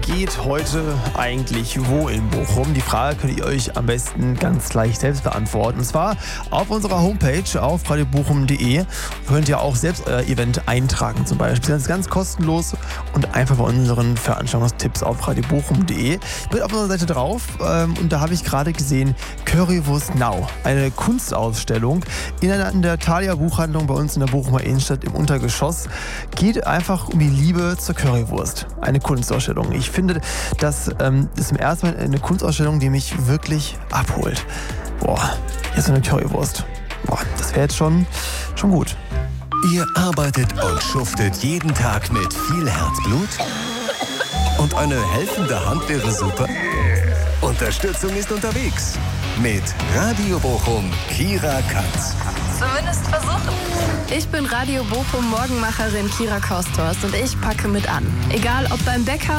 geht heute eigentlich wo in Bochum? Die Frage könnt ihr euch am besten ganz leicht selbst beantworten. Und zwar auf unserer Homepage auf radiobochum.de. Könnt ihr auch selbst euer Event eintragen zum Beispiel. Das ist ganz kostenlos und einfach bei unseren Veranstaltungstipps auf radiobochum.de. Ich bin auf unserer Seite drauf und da habe ich gerade gesehen Currywurst Now. Eine Kunstausstellung in der Thalia Buchhandlung bei uns in der Bochumer Innenstadt im Untergeschoss. Geht einfach um die Liebe zur Currywurst. Eine Kunstausstellung. Ich finde, das ist zum ersten Mal eine Kunstausstellung, die mich wirklich abholt. Boah, jetzt so eine Currywurst. Boah, das wäre jetzt schon gut. Ihr arbeitet und schuftet jeden Tag mit viel Herzblut? Und eine helfende Hand wäre super? Unterstützung ist unterwegs. Mit Radio Bochum Kira Katz. Zumindest versuchen. Ich bin Radio Bochum Morgenmacherin Kira Kostorst und ich packe mit an. Egal ob beim Bäcker